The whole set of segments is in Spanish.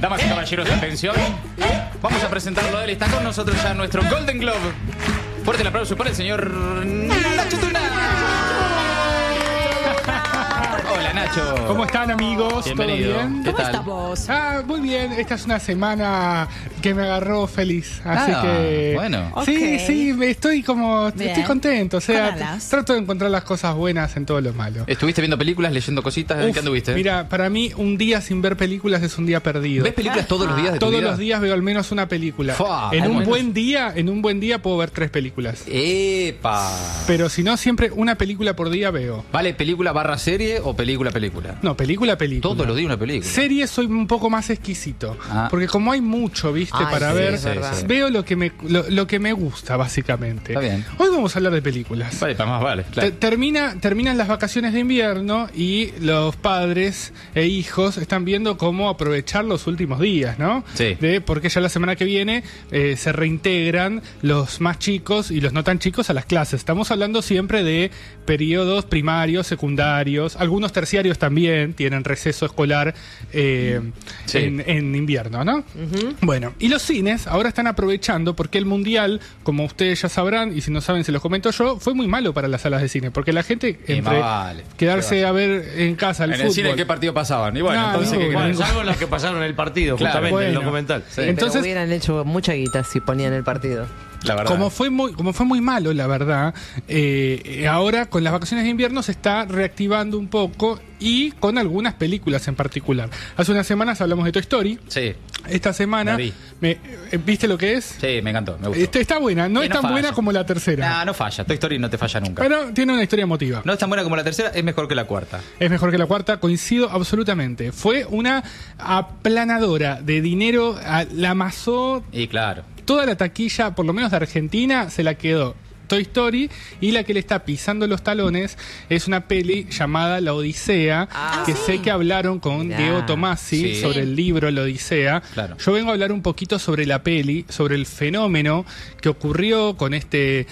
Damas y caballeros, atención. Vamos a presentarlo a él. Está con nosotros ya nuestro Golden Globe. Fuerte el aplauso para el señor Nacho Tuna. Hola, Nacho. ¿Cómo están, amigos? Bienvenido. ¿Todo bien? ¿Qué ¿Cómo tal? estás vos? Muy bien. Esta es una semana que me agarró feliz. Así que... bueno. Sí, Ok. sí, estoy Bien. estoy contento. O sea, Con alas. trato de encontrar las cosas buenas en todo lo malo. ¿Estuviste viendo películas, leyendo cositas? ¿En Uf, qué anduviste? Mira, para mí un día sin ver películas es un día perdido. ¿Ves películas todos los días de tu Todos vida? los días veo al menos una película. Fua, en al un menos. buen día puedo ver 3 películas. ¡Epa! Pero si no, siempre una película por día veo. ¿Vale película barra serie o película? No, película. Todos los días una película. Series soy un poco más exquisito. Ah. Porque como hay mucho, ¿viste? Ay, para sí, ver, es verdad. veo lo que me gusta, básicamente. Está bien. Hoy vamos a hablar de películas. Vale, para más vale, claro. Terminan las vacaciones de invierno y los padres e hijos están viendo cómo aprovechar los últimos días, ¿no? Sí. Porque ya la semana que viene se reintegran los más chicos y los no tan chicos a las clases. Estamos hablando siempre de periodos primarios, secundarios, algunos terciarios también tienen receso escolar Sí. en invierno, ¿no? Bueno, y los cines ahora están aprovechando porque el mundial, como ustedes ya sabrán, y si no saben se los comento yo, fue muy malo para las salas de cine, porque la gente Y entre más vale. quedarse a ver en casa el En fútbol. el cine, ¿qué partido pasaban? Y bueno, No, entonces, ¿qué ninguno. querés? Bueno, salvo los que pasaron el partido, Claro. justamente, el Bueno. documental. Sí. Pero Entonces, hubieran hecho mucha guita si ponían el partido. La verdad. como fue muy malo, la verdad, ahora con las vacaciones de invierno se está reactivando un poco y con algunas películas en particular. Hace unas semanas hablamos de Toy Story. Sí, Esta semana, La vi. ¿viste lo que es? sí, me encantó, me gustó. Está buena, no Y es no tan falla. buena como la tercera, Nah, no falla. Toy Story no te falla nunca. pero tiene una historia emotiva. No es tan buena como la tercera, es mejor que la cuarta. Es mejor que la cuarta, coincido absolutamente. Fue una aplanadora de dinero, la amasó Y claro. toda la taquilla, por lo menos de Argentina, se la quedó Toy Story, y la que le está pisando los talones es una peli llamada La Odisea, que sé que hablaron con Mirá. Diego Tomasi Sí. sobre el libro La Odisea. Claro. Yo vengo a hablar un poquito sobre la peli, sobre el fenómeno que ocurrió con este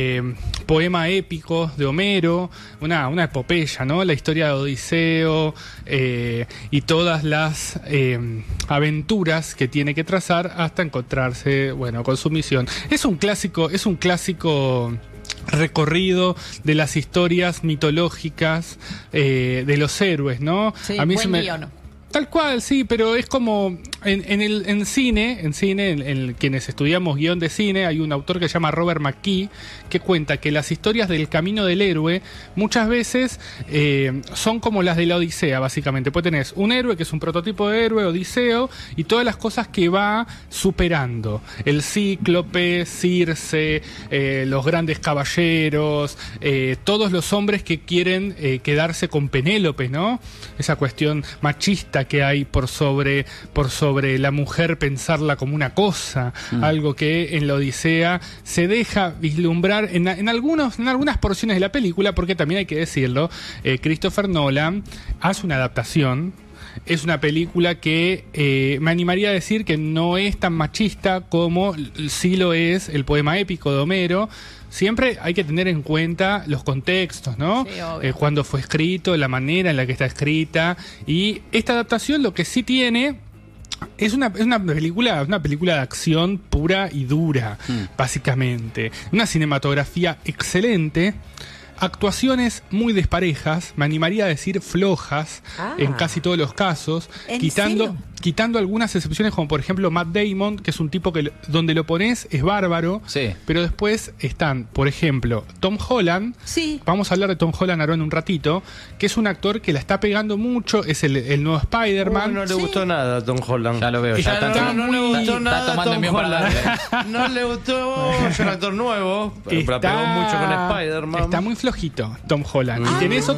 poema épico de Homero, una epopeya, ¿no? La historia de Odiseo y todas las aventuras que tiene que trazar hasta encontrarse, bueno, con su misión. Es un clásico recorrido de las historias mitológicas de los héroes, ¿no? Sí, A mí buen guion. Tal cual, sí, pero es como en cine, en quienes estudiamos guión de cine, hay un autor que se llama Robert McKee, que cuenta que las historias del camino del héroe muchas veces son como las de la Odisea, básicamente. Pues tenés un héroe que es un prototipo de héroe, Odiseo, y todas las cosas que va superando. El Cíclope, Circe, los grandes caballeros, todos los hombres que quieren quedarse con Penélope, ¿no? Esa cuestión machista que hay por sobre la mujer, pensarla como una cosa, algo que en la Odisea se deja vislumbrar en algunas porciones de la película, porque también hay que decirlo, Christopher Nolan hace una adaptación. Es una película que me animaría a decir que no es tan machista como sí lo es el poema épico de Homero. Siempre hay que tener en cuenta los contextos, ¿no? Sí, obvio. Cuándo fue escrito, la manera en la que está escrita. Y esta adaptación lo que sí tiene es una película de acción pura y dura, básicamente. Una cinematografía excelente. Actuaciones muy desparejas, me animaría a decir flojas en casi todos los casos, ¿En quitando serio? algunas excepciones, como por ejemplo Matt Damon, que es un tipo que donde lo pones es bárbaro, Sí. pero después están, por ejemplo, Tom Holland. Sí. Vamos a hablar de Tom Holland ahora en un ratito, que es un actor que la está pegando mucho, es el nuevo Spider-Man. No le gustó nada a Tom Holland. Ya lo veo, ya no, está- no le está- gustó está nada a tomando Tom envío para la Holland. No le gustó, es un actor nuevo, pero la pegó mucho con Spider-Man. Está muy flojito Tom Holland.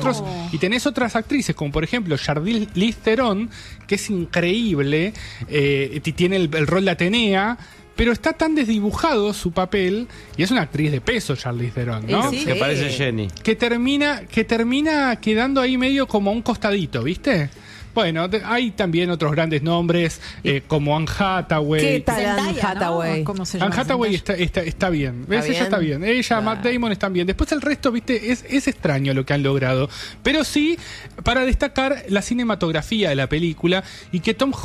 Y tenés otras actrices, como por ejemplo Charlize Theron, que es increíble, tiene el rol de Atenea, pero está tan desdibujado su papel, y es una actriz de peso Charlize Theron, ¿no? Sí. Que parece Jenny. Que termina quedando ahí medio como a un costadito, ¿viste? Bueno, hay también otros grandes nombres, como Anne Hathaway. ¿Qué tal Anne Zendaya, ¿no? Hathaway? ¿Cómo se llama? Anne Hathaway Zendaya. está bien. ¿Ves? ¿Está Ella está bien. Ella, Matt Damon están bien. Después el resto, viste, es extraño lo que han logrado. Pero sí, para destacar la cinematografía de la película y que Tom